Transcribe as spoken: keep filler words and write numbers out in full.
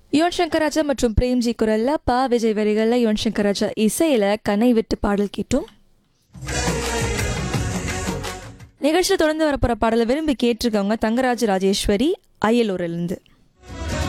யுவன் சங்கர் ராஜா மற்றும் பிரேம்ஜி குரல்ல பா விஜய் வரிகள்ல யுவன் சங்கர் ராஜா இசையில கண்ணை விட்டு பாடல் கேட்டோம். நிகழ்ச்சியில் தொடர்ந்து வரப்போற பாடலை விரும்பி கேட்டிருக்கவங்க தங்கராஜ் ராஜேஸ்வரி அயலூரிலிருந்து.